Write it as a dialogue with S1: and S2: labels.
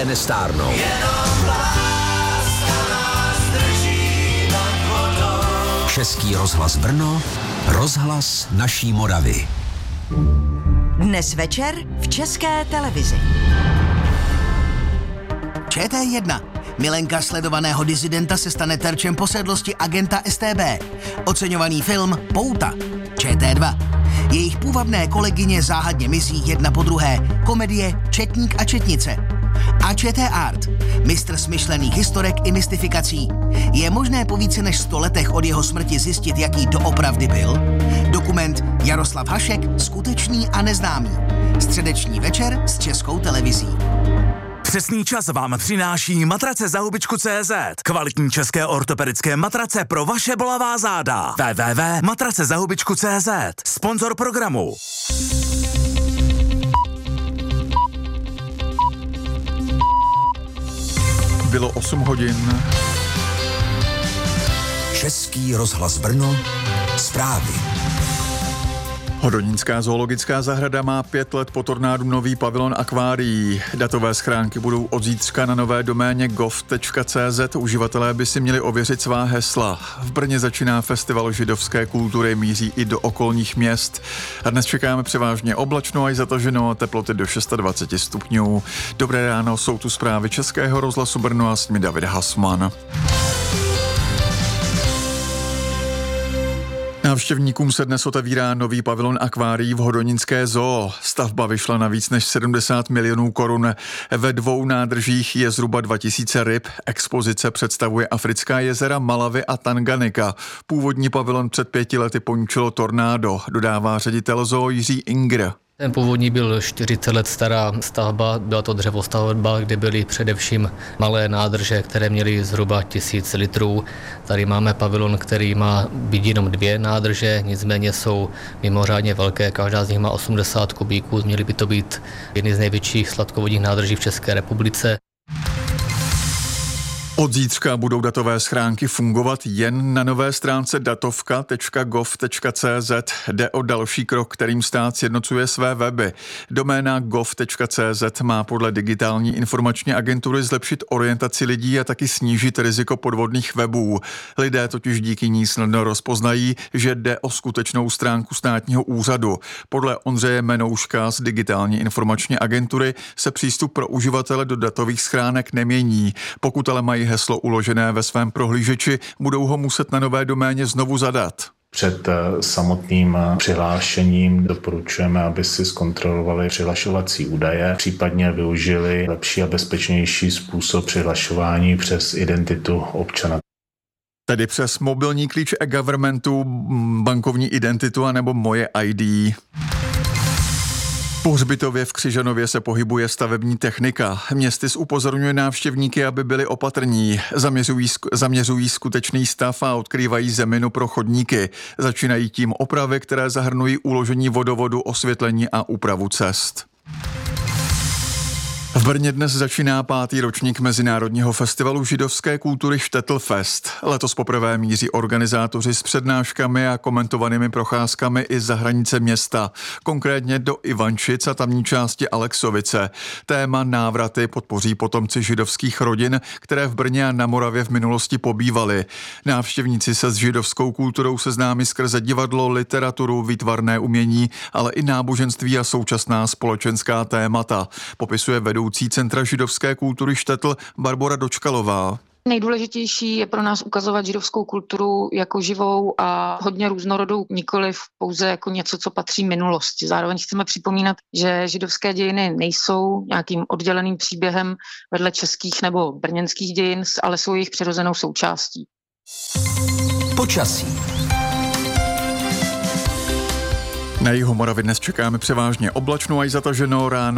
S1: Nestárnou. Český rozhlas Brno, rozhlas naší Moravy.
S2: Dnes večer v České televizi.
S3: ČT1. Milenka sledovaného disidenta se stane terčem posedlosti agenta StB. Oceňovaný film Pouta. ČT2. Jejich půvabné kolegyně záhadně mizí jedna po druhé. Komedie Četník a četnice. A ČT Art. Mistr smyšlených historek i mystifikací. Je možné po více než 100 letech od jeho smrti zjistit, jaký doopravdy byl? Dokument Jaroslav Hašek, skutečný a neznámý. Středeční večer s Českou televizí.
S4: Přesný čas vám přináší matrace za hubičku.cz. Kvalitní české ortopedické matrace pro vaše bolavá záda. www.matracezahubičku.cz. Sponzor programu.
S5: Bylo 8 hodin.
S1: Český rozhlas Brno, zprávy.
S5: Hodonínská zoologická zahrada má 5 let po tornádu nový pavilon akvárií. Datové schránky budou od zítřka na nové doméně gov.cz. Uživatelé by si měli ověřit svá hesla. V Brně začíná festival židovské kultury, míří i do okolních měst. A dnes čekáme převážně oblačno a i zataženo, teploty do 26 stupňů. Dobré ráno, jsou tu zprávy Českého rozhlasu Brno a s nimi David Hasman. Návštěvníkům se dnes otevírá nový pavilon akvárií v Hodonínské zoo. Stavba vyšla na víc než 70 milionů korun. Ve 2 nádržích je zhruba 2000 ryb. Expozice představuje africká jezera Malawi a Tanganyika. Původní pavilon před 5 lety poničilo tornádo, dodává ředitel zoo Jiří Ingr.
S6: Ten původní byl 40 let stará stavba, byla to dřevostavba, kde byly především malé nádrže, které měly zhruba 1000 litrů. Tady máme pavilon, který má být jenom 2 nádrže, nicméně jsou mimořádně velké, každá z nich má 80 kubíků, měly by to být jedny z největších sladkovodních nádrží v České republice.
S5: Od zítřka budou datové schránky fungovat jen na nové stránce datovka.gov.cz. Jde o další krok, kterým stát sjednocuje své weby. Doména gov.cz má podle digitální informační agentury zlepšit orientaci lidí a taky snížit riziko podvodných webů. Lidé totiž díky ní snadno rozpoznají, že jde o skutečnou stránku státního úřadu. Podle Ondřeje Menouška z digitální informační agentury se přístup pro uživatele do datových schránek nemění. Pokud ale mají heslo uložené ve svém prohlížeči, budou ho muset na nové doméně znovu zadat.
S7: Před samotným přihlášením doporučujeme, aby si zkontrolovali přihlašovací údaje, případně využili lepší a bezpečnější způsob přihlašování přes identitu občana.
S5: Tedy přes mobilní klíč e-governmentu, bankovní identitu anebo Moje ID. Po hřbitově v Křižanově se pohybuje stavební technika. Městys upozorňuje návštěvníky, aby byli opatrní. Zaměřují skutečný stav a odkrývají zeminu pro chodníky. Začínají tím opravy, které zahrnují uložení vodovodu, osvětlení a úpravu cest. V Brně dnes začíná 5. ročník Mezinárodního festivalu židovské kultury Štetl-Fest. Letos poprvé míří organizátoři s přednáškami a komentovanými procházkami i za hranice města, konkrétně do Ivančic a tamní části Alexovice. Téma návraty podpoří potomci židovských rodin, které v Brně a na Moravě v minulosti pobývaly. Návštěvníci se s židovskou kulturou seznámí skrze divadlo, literaturu, výtvarné umění, ale i náboženství a současná společenská témata, popisuje vedoucí Centra židovské kultury Štetl Barbora Dočkalová.
S8: Nejdůležitější je pro nás ukazovat židovskou kulturu jako živou a hodně různorodou, nikoliv pouze jako něco, co patří minulosti. Zároveň chceme připomínat, že židovské dějiny nejsou nějakým odděleným příběhem vedle českých nebo brněnských dějin, ale jsou jejich přirozenou součástí.
S1: Počasí.
S5: Na jihu Moravy dnes čekáme převážně oblačno a i zataženo, ráno